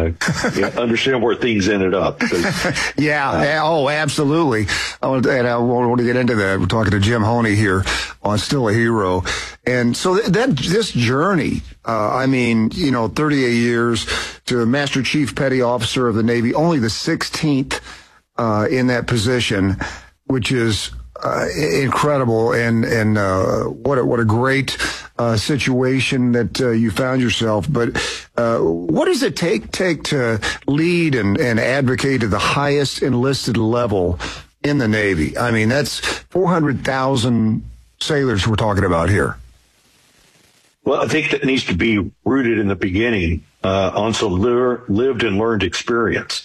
understand where things ended up. Oh, absolutely. I want to get into that. We're talking to Jim Honey here on Still a Hero. And so this journey, 38 years to Master Chief Petty Officer of the Navy, only the 16th in that position, which is incredible, and what a great situation that you found yourself. But what does it take to lead and advocate at the highest enlisted level in the Navy? I mean, that's 400,000 sailors we're talking about here. Well, I think that needs to be rooted in the beginning on some lived and learned experience.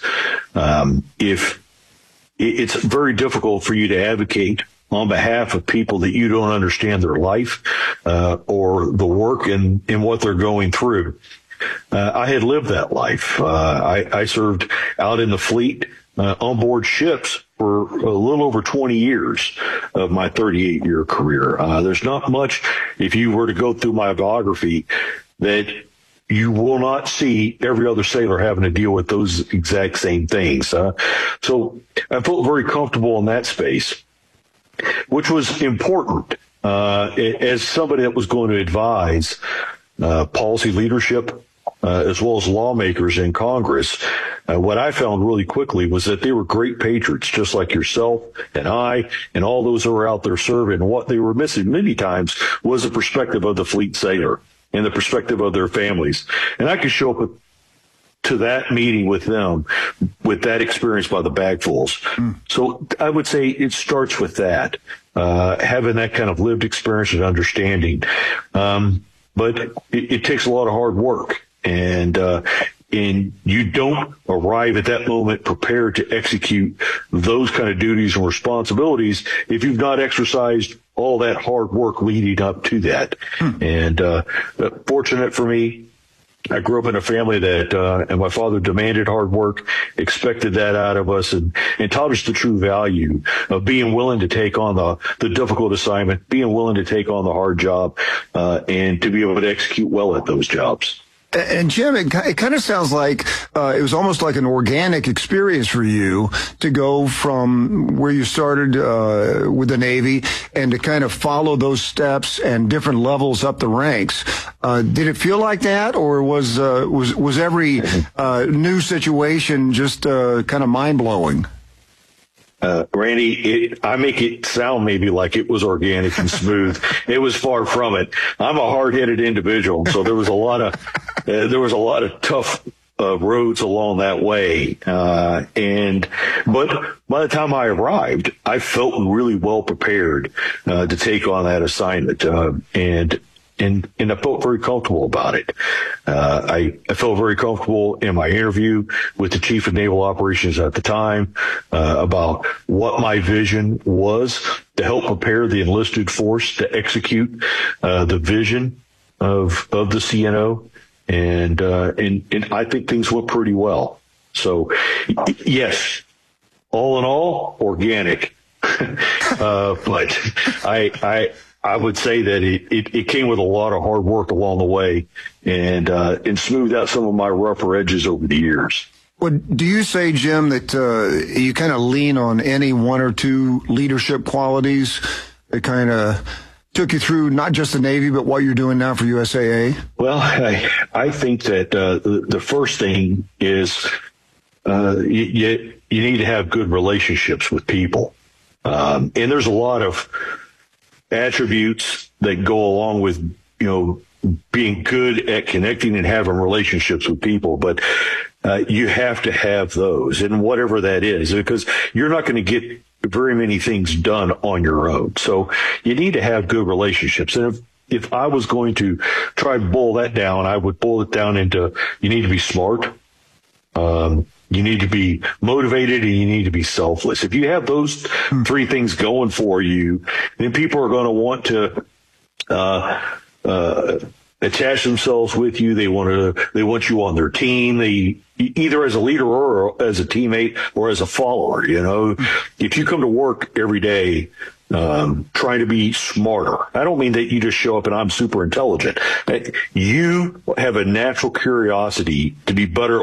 If it's very difficult for you to advocate on behalf of people that you don't understand their life or the work and what they're going through. I had lived that life. I served out in the fleet on board ships for a little over 20 years of my 38-year career. There's not much, if you were to go through my biography, that you will not see every other sailor having to deal with those exact same things. So I felt very comfortable in that space, which was important as somebody that was going to advise policy leadership as well as lawmakers in Congress. What I found really quickly was that they were great patriots, just like yourself and I and all those who were out there serving. And what they were missing many times was the perspective of the fleet sailor and the perspective of their families. And I could show up to that meeting with them with that experience by the bagfuls. So I would say it starts with that, having that kind of lived experience and understanding. But it takes a lot of hard work, and you don't arrive at that moment prepared to execute those kind of duties and responsibilities if you've not exercised all that hard work leading up to that. And fortunate for me, I grew up in a family that, and my father demanded hard work, expected that out of us, and taught us the true value of being willing to take on the difficult assignment, being willing to take on the hard job, and to be able to execute well at those jobs. And Jim, it kind of sounds like it was almost like an organic experience for you to go from where you started with the Navy and to kind of follow those steps and different levels up the ranks. Did it feel like that, or was every new situation just kind of mind blowing? Randy, I make it sound maybe like it was organic and smooth. It was far from it. I'm a hard-headed individual, so there was a lot of tough roads along that way. But by the time I arrived, I felt really well prepared to take on that assignment, and I felt very comfortable about it. I felt very comfortable in my interview with the Chief of Naval Operations at the time about what my vision was to help prepare the enlisted force to execute the vision of the CNO, and I think things went pretty well. So, yes, all in all, organic, but I would say that it came with a lot of hard work along the way, and smoothed out some of my rougher edges over the years. Well, do you say, Jim, that you kind of lean on any one or two leadership qualities that kind of took you through not just the Navy, but what you're doing now for USAA? Well, I think that the first thing is you need to have good relationships with people. And there's a lot of attributes that go along with, being good at connecting and having relationships with people. But you have to have those, and whatever that is, because you're not going to get very many things done on your own. So you need to have good relationships. And if I was going to try to boil that down, I would boil it down into you need to be smart. You need to be motivated, and you need to be selfless. If you have those three things going for you, then people are going to want to attach themselves with you. They want you on their team. Either as a leader or as a teammate or as a follower. If you come to work every day trying to be smarter, I don't mean that you just show up and I'm super intelligent. You have a natural curiosity to be better